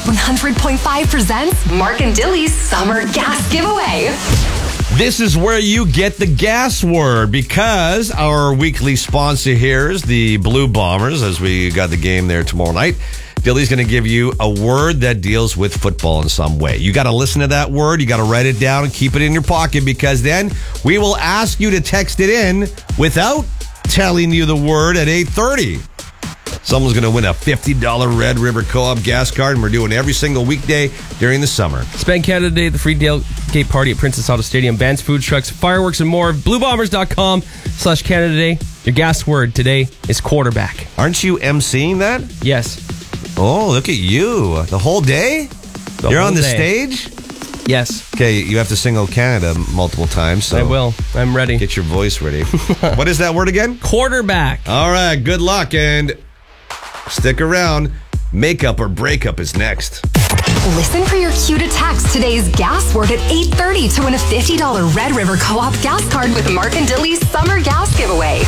100.5 presents Mark and Dilly's Summer Gas Giveaway. This is where you get the gas word, because our weekly sponsor here is the Blue Bombers, as we got the game there tomorrow night. Dilly's going to give you a word that deals with football in some way. You got to listen to that word. You got to write it down and keep it in your pocket, because then we will ask you to text it in without telling you the word at 8:30. Someone's going to win a $50 Red River Co-op gas card, and we're doing every single weekday during the summer. Spend Canada Day at the free tailgate party at Princess Auto Stadium. Bands, food trucks, fireworks, and more. BlueBombers.com/Canada Day. Your gas word today is quarterback. Aren't you emceeing that? Yes. Oh, look at you. The whole day? You're on the stage? Yes. Okay, you have to sing "O Canada" multiple times. So I will. I'm ready. get your voice ready. What is that word again? Quarterback. All right, good luck, and stick around. Makeup or breakup is next. Listen for your cue to text today's gas word at 8:30 to win a $50 Red River Co-op gas card with Mark and Dilly's Summer Gas Giveaway.